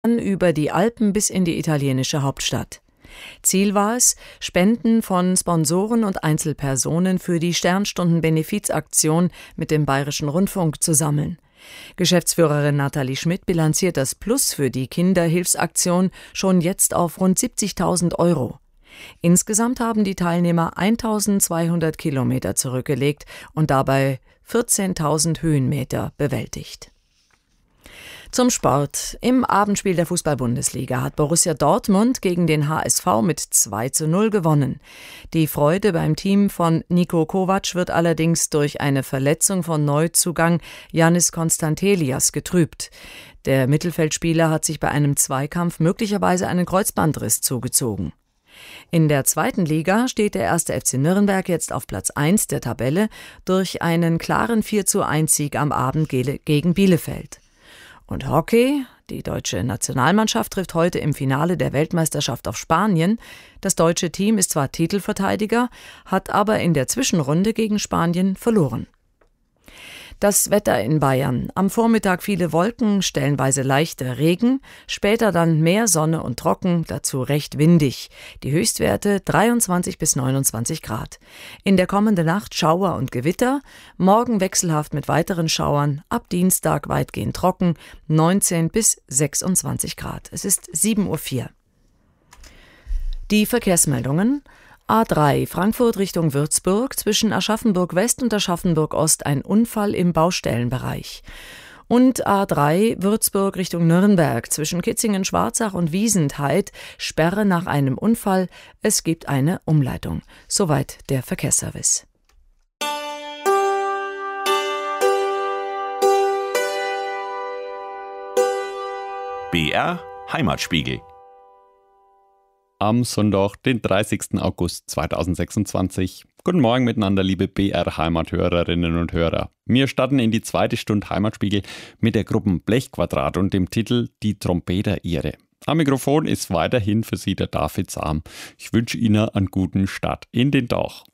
über die Alpen bis in die italienische Hauptstadt. Ziel war es, Spenden von Sponsoren und Einzelpersonen für die Sternstunden-Benefizaktion mit dem Bayerischen Rundfunk zu sammeln. Geschäftsführerin Nathalie Schmidt bilanziert das Plus für die Kinderhilfsaktion schon jetzt auf rund 70.000 €. Insgesamt haben die Teilnehmer 1.200 Kilometer zurückgelegt und dabei 14.000 Höhenmeter bewältigt. Zum Sport. Im Abendspiel der Fußball-Bundesliga hat Borussia Dortmund gegen den HSV mit 2:0 gewonnen. Die Freude beim Team von Niko Kovac wird allerdings durch eine Verletzung von Neuzugang Yannis Konstantelias getrübt. Der Mittelfeldspieler hat sich bei einem Zweikampf möglicherweise einen Kreuzbandriss zugezogen. In der zweiten Liga steht der 1. FC Nürnberg jetzt auf Platz 1 der Tabelle durch einen klaren 4:1 Sieg am Abend gegen Bielefeld. Und Hockey, die deutsche Nationalmannschaft trifft heute im Finale der Weltmeisterschaft auf Spanien. Das deutsche Team ist zwar Titelverteidiger, hat aber in der Zwischenrunde gegen Spanien verloren. Das Wetter in Bayern. Am Vormittag viele Wolken, stellenweise leichter Regen, später dann mehr Sonne und trocken, dazu recht windig. Die Höchstwerte 23 bis 29 Grad. In der kommenden Nacht Schauer und Gewitter, morgen wechselhaft mit weiteren Schauern, ab Dienstag weitgehend trocken, 19 bis 26 Grad. Es ist 7:04 Uhr. Die Verkehrsmeldungen. A3 Frankfurt Richtung Würzburg, zwischen Aschaffenburg West und Aschaffenburg Ost ein Unfall im Baustellenbereich. Und A3 Würzburg Richtung Nürnberg, zwischen Kitzingen-Schwarzach und Wiesentheid, Sperre nach einem Unfall. Es gibt eine Umleitung. Soweit der Verkehrsservice. BR Heimatspiegel. Am Sonntag, den 30. August 2026. Guten Morgen miteinander, liebe BR-Heimathörerinnen und Hörer. Wir starten in die zweite Stunde Heimatspiegel mit der Gruppe Blechquadrat und dem Titel Die Trompeter-Ihre. Am Mikrofon ist weiterhin für Sie der David Sam. Ich wünsche Ihnen einen guten Start in den Tag.